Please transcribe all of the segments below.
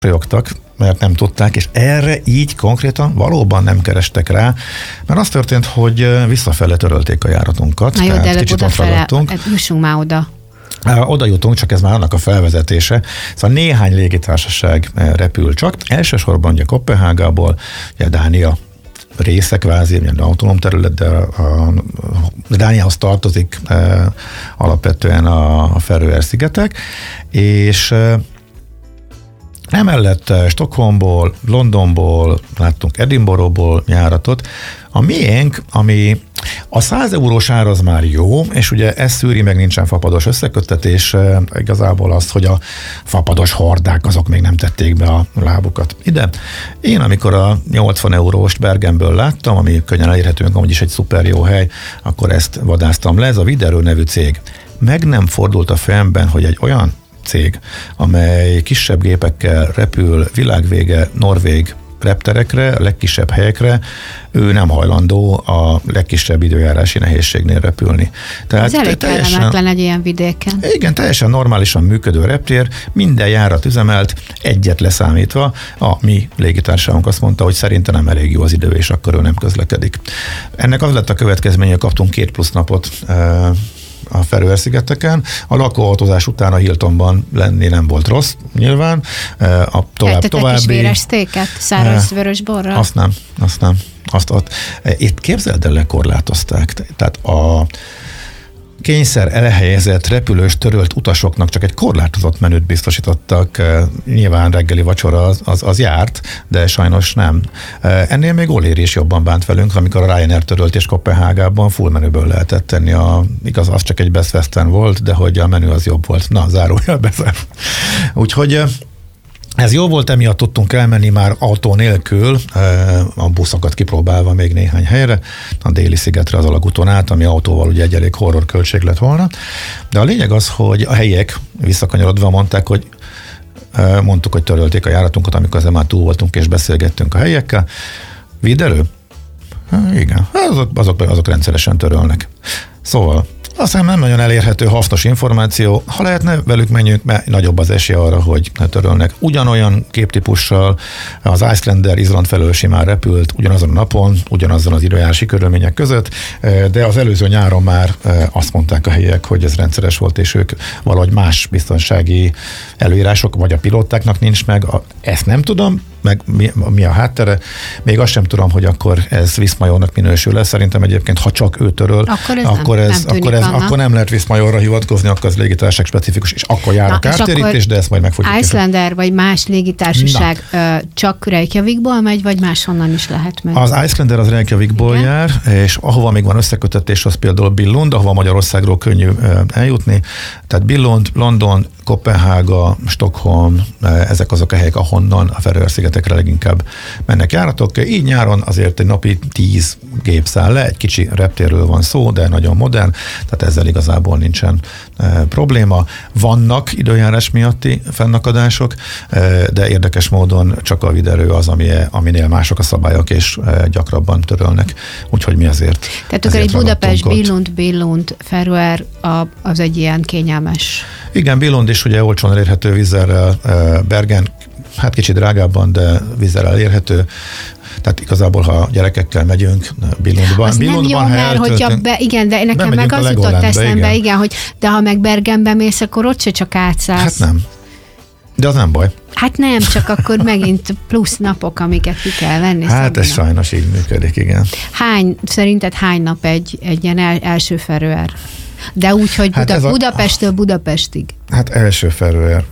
mosolyogtak, mert nem tudták, és erre így konkrétan valóban nem kerestek rá, mert az történt, hogy visszafele törölték a járatunkat. Na jó, de kicsit odafele, jussunk már oda. Oda jutunk, csak ez már annak a felvezetése. Szóval néhány légitársaság repül csak. Elsősorban ugye Koppenhágából, ugye Dánia része kvázi, ugye autonóm terület, de a Dániához tartozik alapvetően a Feröer-szigetek, és emellett Stockholmból, Londonból, láttunk Edinburghból járatot. A miénk, ami a 100 eurós ár az már jó, és ugye ez szűri, meg nincsen fapados összeköttetés, igazából az, hogy a fapados hordák azok még nem tették be a lábukat ide. Én amikor a 80 euróst Bergenből láttam, ami könnyen elérhető, amúgy is egy szuper jó hely, akkor ezt vadáztam le, ez a Widerøe nevű cég. Meg nem fordult a fejemben, hogy egy olyan cég, amely kisebb gépekkel repül világvége norvég repterekre, a legkisebb helyekre, ő nem hajlandó a legkisebb időjárási nehézségnél repülni. Tehát ez elég kellemetlen egy ilyen vidéken. Igen, teljesen normálisan működő reptér, minden járat üzemelt, egyet leszámítva. A mi légitársaságunk azt mondta, hogy szerinte nem elég jó az idő, és akkor ő nem közlekedik. Ennek az lett a következménye, kaptunk 2 plusz napot a Feröer-szigeteken. A lakóautózás után a Hiltonban lenni nem volt rossz, nyilván. További kis véres sztéket, száraz vörös borral? Azt nem. Itt képzeld el, lekorlátozták. Tehát a kényszer elhelyezett, repülős, törölt utasoknak csak egy korlátozott menüt biztosítottak. Nyilván reggeli vacsora az járt, de sajnos nem. Ennél még Olér is jobban bánt velünk, amikor a Ryanair törölt és Koppenhágában full menüből lehetett tenni. Igaz, az csak egy Best Western volt, de hogy a menü az jobb volt. Na, zárójel bezár. Úgyhogy ez jó volt, emiatt tudtunk elmenni már autó nélkül, a buszokat kipróbálva még néhány helyre, a Déli szigetre az alagúton át, ami autóval ugye egy elég horror költség lett volna. De a lényeg az, hogy a helyiek visszakanyarodva mondtuk, hogy törölték a járatunkat, amikor ezzel már túl voltunk és beszélgettünk a helyiekkel. Widerøe? Igen, azok rendszeresen törölnek. Szóval aztán nem nagyon elérhető hasznos információ, ha lehetne velük menjünk, mert nagyobb az esélye arra, hogy törölnek. Ugyanolyan képtípussal az Icelander Izland felől simán repült, ugyanazon a napon, ugyanazon az időjárási körülmények között, de az előző nyáron már azt mondták a helyiek, hogy ez rendszeres volt, és ők valahogy más biztonsági előírások, vagy a pilótáknak nincs meg, ezt nem tudom, meg mi a háttere. Még azt sem tudom, hogy akkor ez Viszmajornak minősül. Szerintem egyébként, ha csak ő töröl, akkor nem lehet Viszmajorra hivatkozni, akkor az légitársaság specifikus, és akkor jár a kártérítés, de ezt majd meg fogjuk. Icelandair vagy más légitársaság csak Reykjavikból megy, vagy máshonnan is lehet menni? Az Icelandair az Reykjavikból jár, és ahova még van összekötetés, az például Billund, ahova Magyarországról könnyű eljutni. Tehát Billund, London, Koppenhága, Stockholm, ezek azok a helyek, ahonnan a Feröer-szigetekre leginkább mennek járatok. Így nyáron azért egy napi 10 gép száll le, egy kicsi reptérről van szó, de nagyon modern, tehát ezzel igazából nincsen probléma. Vannak időjárás miatti fennakadások, de érdekes módon csak a Widerøe az, aminél mások a szabályok, és gyakrabban törölnek. Úgyhogy mi azért. Tehát akkor egy Budapest, Billund, Feröer az egy ilyen kényelmes. Igen, Billund is ugye olcsón elérhető, vízzel, Bergen, hát kicsit drágábban, de vízzel elérhető. Tehát igazából, ha gyerekekkel megyünk Billundban. Az nem jó, mert hogyha igen, de nekem meg az jutott eszembe, igen, hogy de ha meg Bergenbe mész, akkor ott se csak átszállsz. Hát nem. De az nem baj. Hát nem, csak akkor megint plusz napok, amiket ki kell venni. Hát ez sajnos így működik, igen. Szerinted hány nap egy ilyen első Feröer? De úgy, hogy Budapesttől Budapestig. Hát első Feröer.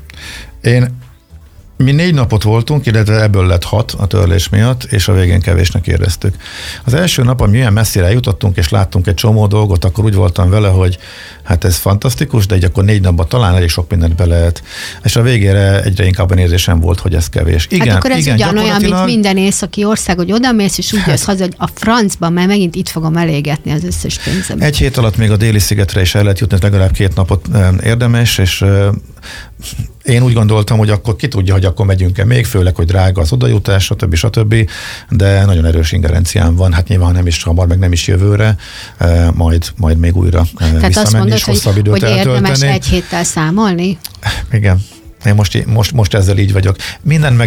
Mi 4 napot voltunk, illetve ebből lett 6 a törlés miatt, és a végén kevésnek éreztük. Az első nap, ami milyen messzire eljutottunk, és láttunk egy csomó dolgot, akkor úgy voltam vele, hogy hát ez fantasztikus, de így akkor 4 napban talán elég sok mindent be lehet. És a végére egyre inkább érzésem volt, hogy ez kevés. Igen, hát akkor ez ugyanolyan, mint minden északi ország, hogy odamész, és úgy jössz haza, hogy a francban, mert megint itt fogom elégetni az összes pénzem. Egy hét alatt még a Déli szigetre is el lehet jutni, legalább 2 napot érdemes, és én úgy gondoltam, hogy akkor ki tudja, hogy akkor megyünk-e még, főleg, hogy drága az odajutás, stb. De nagyon erős ingerenciám van, hát nyilván nem is hamar, meg nem is jövőre, majd még újra tehát visszamenni, és hosszabb időt eltölteni. Tehát azt mondod, hogy érdemes egy héttel számolni? Igen. Én most ezzel így vagyok. Mindent meg